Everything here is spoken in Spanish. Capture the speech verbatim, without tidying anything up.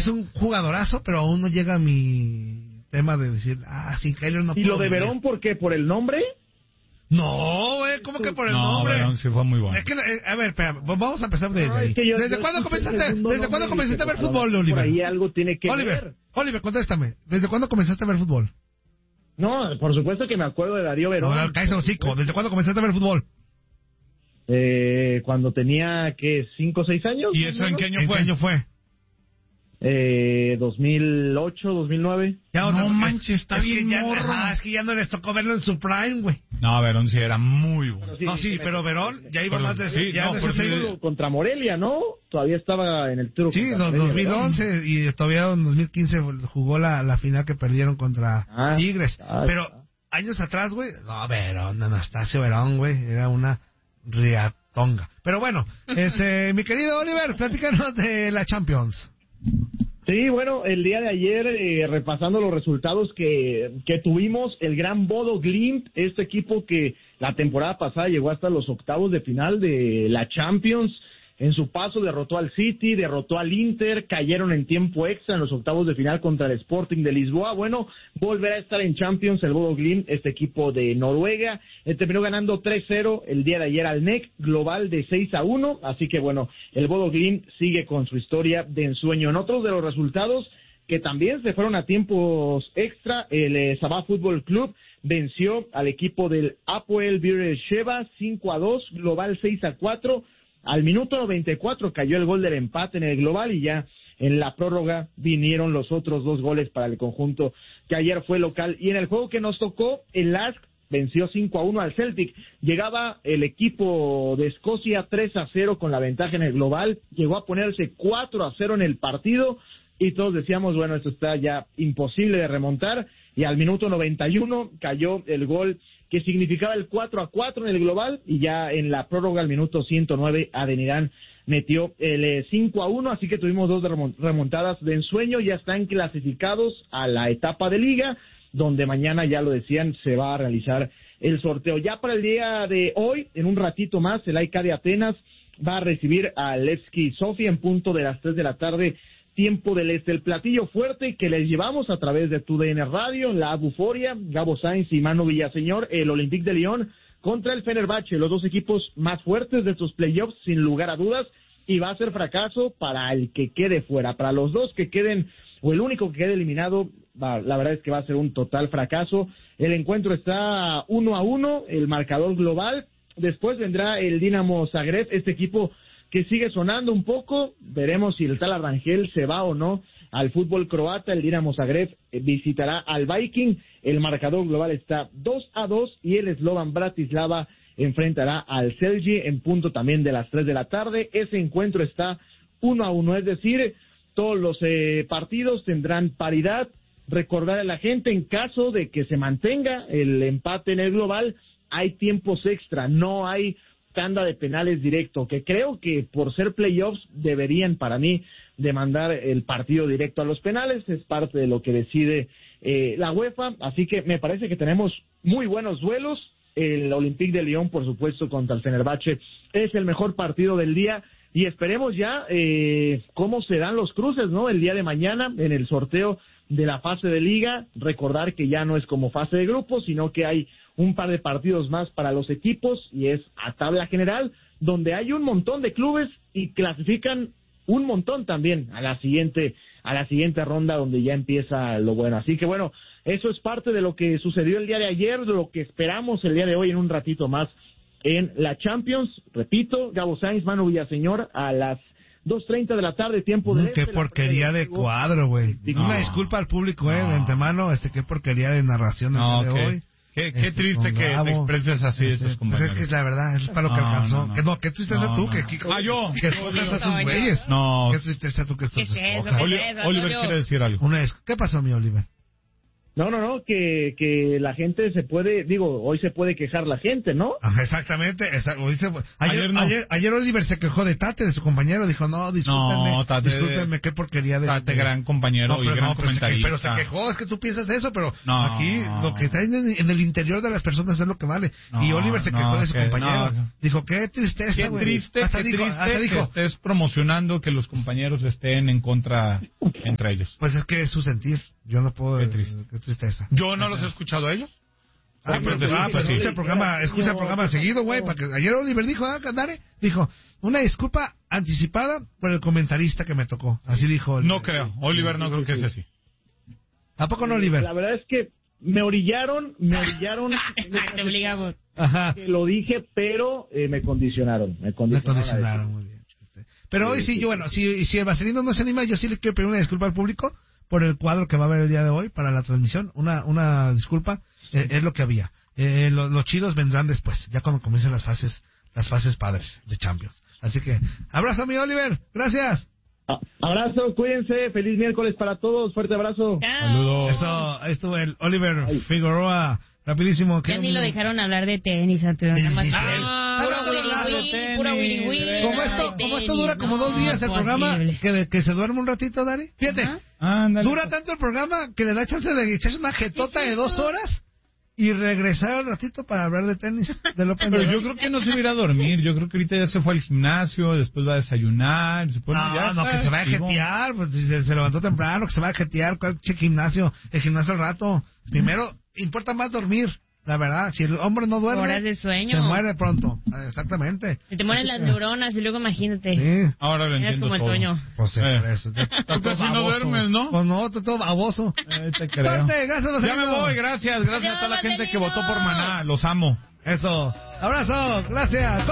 un jugadorazo, pero aún no llega a mi tema de decir, ah, sin Kyler no puedo. ¿Y lo de vivir. Verón por qué? ¿Por el nombre? No, güey, ¿cómo que por el no, nombre? Verón sí fue muy bueno. Es que, eh, a ver, espera, vamos a empezar desde No, ahí. es que yo- ¿Desde yo cuándo escuché comenzaste, el segundo desde cuándo nombre y comenzaste a dije, ver fútbol, por Oliver? ahí algo tiene que Oliver, ver. Oliver, contéstame. ¿Desde cuándo comenzaste a ver fútbol? No, por supuesto que me acuerdo de Darío Verón. No, cállese el hocico. ¿Desde cuándo comenzaste a ver fútbol? Eh, cuando tenía, ¿qué? ¿Cinco o seis años? ¿Y eso en qué año ¿En fue? qué año fue? Eh, dos mil ocho, dos mil nueve. Ya No es- manches, está es bien que ya, morro. ajá, es que ya no les tocó verlo en su prime, güey. No, Verón sí era muy bueno. Sí, no, sí, sí, pero me- Verón ya iba Pero- más de... sí, ya no, de por ese sí, segundo- Contra Morelia, ¿no? Todavía estaba en el tiro. Sí, contra dos- Morelia, dos mil once y todavía en dos mil quince jugó la, la final que perdieron contra Ah, Tigres. ah, Pero ah. años atrás, güey, no, Verón, Anastasio Verón, güey, era una riatonga. Pero bueno, este, mi querido Oliver, platícanos de la Champions. Sí, bueno, el día de ayer, eh, repasando los resultados que, que tuvimos, el gran Bodo Glimt, este equipo que la temporada pasada llegó hasta los octavos de final de la Champions, en su paso derrotó al City, derrotó al Inter, cayeron en tiempo extra en los octavos de final contra el Sporting de Lisboa. Bueno, volverá a estar en Champions el Bodo Glimt, este equipo de Noruega. Eh, terminó ganando tres cero el día de ayer al N E C, global de seis a uno. Así que bueno, el Bodo Glimt sigue con su historia de ensueño. En otros de los resultados que también se fueron a tiempos extra, el eh, Sabah Fútbol Club venció al equipo del Hapoel Beersheba cinco a dos, global seis a cuatro. Al minuto noventa y cuatro cayó el gol del empate en el global y ya en la prórroga vinieron los otros dos goles para el conjunto que ayer fue local. Y en el juego que nos tocó, el L A S K venció cinco a uno al Celtic. Llegaba el equipo de Escocia tres a cero con la ventaja en el global, llegó a ponerse cuatro a cero en el partido y todos decíamos, bueno, esto está ya imposible de remontar, y al minuto noventa y uno cayó el gol que significaba el cuatro a cuatro en el global, y ya en la prórroga al minuto ciento nueve Adenirán metió el eh, cinco a uno, así que tuvimos dos remontadas de ensueño. Ya están clasificados a la etapa de liga, donde mañana, ya lo decían, se va a realizar el sorteo. Ya para el día de hoy, en un ratito más, el A E K de Atenas va a recibir al Levski Sofia en punto de las tres de la tarde, tiempo del este. El platillo fuerte que les llevamos a través de tu D N Radio, la Buforia, Gabo Sainz y Manu Villaseñor, el Olympique de Lyon contra el Fenerbahce, los dos equipos más fuertes de estos playoffs, sin lugar a dudas, y va a ser fracaso para el que quede fuera. Para los dos que queden, o el único que quede eliminado, va, la verdad es que va a ser un total fracaso. El encuentro está uno a uno, el marcador global. Después vendrá el Dinamo Zagreb, este equipo que sigue sonando un poco. Veremos si el tal Arrangel se va o no al fútbol croata. El Dinamo Zagreb visitará al Viking. El marcador global está dos a dos y el Slovan Bratislava enfrentará al Celje en punto también de las tres de la tarde. Ese encuentro está uno a uno, es decir, todos los eh, partidos tendrán paridad. Recordar a la gente, en caso de que se mantenga el empate en el global, hay tiempos extra, no hay tanda de penales directo, que creo que por ser playoffs deberían, para mí, demandar el partido directo a los penales. Es parte de lo que decide eh, la UEFA, así que me parece que tenemos muy buenos duelos. El Olympique de Lyon, por supuesto, contra el Fenerbahce es el mejor partido del día, y esperemos ya eh, cómo se dan los cruces, ¿no? El día de mañana en el sorteo de la fase de liga. Recordar que ya no es como fase de grupos, sino que hay un par de partidos más para los equipos, y es a tabla general, donde hay un montón de clubes y clasifican un montón también a la siguiente a la siguiente ronda, donde ya empieza lo bueno. Así que bueno, eso es parte de lo que sucedió el día de ayer, de lo que esperamos el día de hoy en un ratito más en la Champions. Repito, Gabo Sainz, Manu Villaseñor, a las dos treinta de la tarde, tiempo de... Mm, qué porquería de cuadro, güey. No. Una disculpa al público, eh, No. de antemano, este, qué porquería de narración el No, día de qué- hoy. Qué, qué Este, triste con que Gabo. te expreses así de Este, tus pues compañeros. es que es la verdad, es para lo que No, alcanzó. no, no. Que no, qué tristeza No, tú, no, que no. aquí... Ah, yo. Que escoges a sus No, yo. güeyes. No. Qué tristeza tú que ¿Qué estás... es eso? escojas. ¿Qué Oli- es eso? Oliver Yo. quiere decir algo. Una es... ¿Qué pasó, mi Oliver? No, no, no, que, que la gente se puede, digo, hoy se puede quejar la gente, ¿no? Ajá, exactamente. Esa- hoy se- ayer, Ayer no. ayer, ayer Oliver se quejó de Tate, de su compañero. Dijo, no, discúlpenme, No, Tate- discúlpenme, qué porquería de... Tate, de- gran compañero No, y pero, gran no, pero, se, que- comentarista. pero se quejó, es que tú piensas eso, pero No. aquí lo que está en el, en el interior de las personas es lo que vale. No, y Oliver se quejó no, de su que- compañero. no. Dijo, qué tristeza, Qué güey. triste, hasta qué dijo, triste hasta que dijo, estés promocionando que los compañeros estén en contra entre ellos. pues es que es su sentir. Yo no puedo... Qué triste. Qué tristeza. Yo no los he escuchado a ellos. Ah, Oye, pero, pues, ah, sí, pues sí. escucha el programa, escucha el programa seguido, güey, para que ayer Oliver dijo, ah, Dare, dijo, una disculpa anticipada por el comentarista que me tocó. Así dijo. Oliver. No creo. Oliver no creo que sea así. ¿A poco no, Oliver? La verdad es que me orillaron, me orillaron. Te obligamos. Ajá. Que lo dije, pero eh, me condicionaron. Me Me condicionaron. a condicionaron, decir. muy bien. Este, Pero hoy sí, yo, bueno, si, si el Vaselino no se anima, yo sí le quiero pedir una disculpa al público por el cuadro que va a haber el día de hoy para la transmisión. Una, una disculpa, eh, es lo que había. Eh, lo- los chidos vendrán después, ya cuando comiencen las fases, las fases padres de Champions. Así que, abrazo, mi Oliver, gracias. A- Abrazo, cuídense, feliz miércoles para todos, fuerte abrazo. Chao. Saludos. Eso, ahí estuvo el Oliver Figueroa, rapidísimo. Ya ni lo dejaron hablar de tenis, Arturo. Sí, Nada más sí, fue sí. puro Háblate wiri más de wiri, tenis, puro wiri de wiri, veras. Como nada esto, de como esto tenis. dura como No, dos días el programa, imposible. que, de- que se duerme un ratito, Dari. Fíjate, Ajá. Ándale. dura tanto el programa que le da chance de echarse una jetota de dos horas y regresar al ratito para hablar de tenis. De lo Pero yo creo que no se va a ir a dormir. Yo creo que ahorita ya se fue al gimnasio, después va a desayunar. Se pone, No, ya no, está que se vaya a activo. jetear, pues si se, se levantó temprano, que se vaya a jetear, ¿cuál che gimnasio? El gimnasio al rato. Primero, importa más dormir, la verdad. Si el hombre no duerme, Horas de sueño. se muere pronto. Exactamente. Se te mueren las neuronas y luego imagínate. Sí. Ahora lo Eres entiendo como el todo. Toño. Pues sí, Eh. por eso. Tú casi no duermes, ¿no? Pues no, tú todo baboso. Eh, te creo. Fuerte, gracias, Ya me Vaselino. voy, gracias. Gracias a toda la Adiós, gente que Vaselino. votó por Maná. Los amo. Eso. Abrazo, gracias.